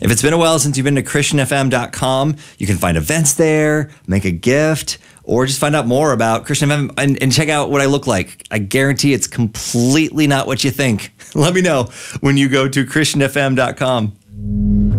If it's been a while since you've been to ChristianFM.com, you can find events there, make a gift, or just find out more about Christian FM and check out what I look like. I guarantee it's completely not what you think. Let me know when you go to ChristianFM.com.